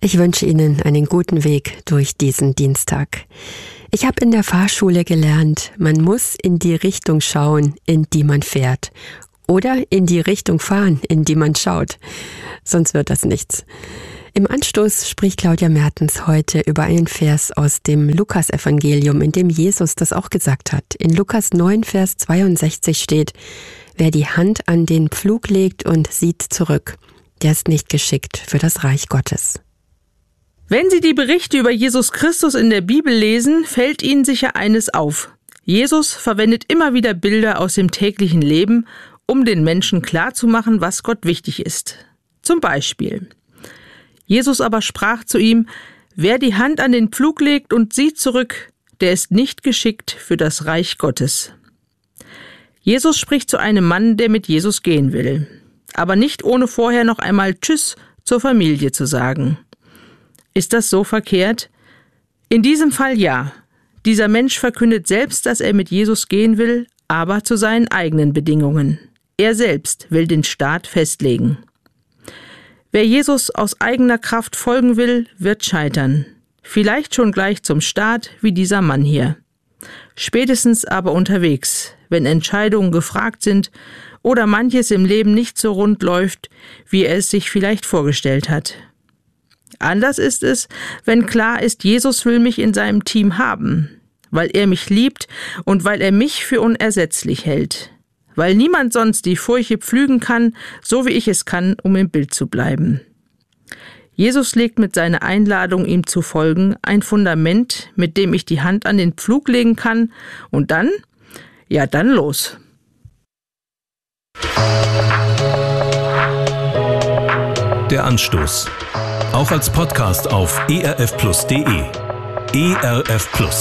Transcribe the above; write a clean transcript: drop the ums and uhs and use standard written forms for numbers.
Ich wünsche Ihnen einen guten Weg durch diesen Dienstag. Ich habe in der Fahrschule gelernt, man muss in die Richtung schauen, in die man fährt. Oder in die Richtung fahren, in die man schaut. Sonst wird das nichts. Im Anstoß spricht Claudia Mertens heute über einen Vers aus dem Lukas-Evangelium, in dem Jesus das auch gesagt hat. In Lukas 9, Vers 62 steht: Wer die Hand an den Pflug legt und sieht zurück, der ist nicht geschickt für das Reich Gottes. Wenn Sie die Berichte über Jesus Christus in der Bibel lesen, fällt Ihnen sicher eines auf. Jesus verwendet immer wieder Bilder aus dem täglichen Leben, um den Menschen klarzumachen, was Gott wichtig ist. Zum Beispiel: Jesus aber sprach zu ihm: Wer die Hand an den Pflug legt und sieht zurück, der ist nicht geschickt für das Reich Gottes. Jesus spricht zu einem Mann, der mit Jesus gehen will, aber nicht ohne vorher noch einmal Tschüss zur Familie zu sagen. Ist das so verkehrt? In diesem Fall ja. Dieser Mensch verkündet selbst, dass er mit Jesus gehen will, aber zu seinen eigenen Bedingungen. Er selbst will den Start festlegen. Wer Jesus aus eigener Kraft folgen will, wird scheitern. Vielleicht schon gleich zum Start, wie dieser Mann hier. Spätestens aber unterwegs, wenn Entscheidungen gefragt sind oder manches im Leben nicht so rund läuft, wie er es sich vielleicht vorgestellt hat. Anders ist es, wenn klar ist, Jesus will mich in seinem Team haben, weil er mich liebt und weil er mich für unersetzlich hält. Weil niemand sonst die Furche pflügen kann, so wie ich es kann, um im Bild zu bleiben. Jesus legt mit seiner Einladung, ihm zu folgen, ein Fundament, mit dem ich die Hand an den Pflug legen kann und dann, ja dann los. Der Anstoß. Auch als Podcast auf erfplus.de. ERF Plus.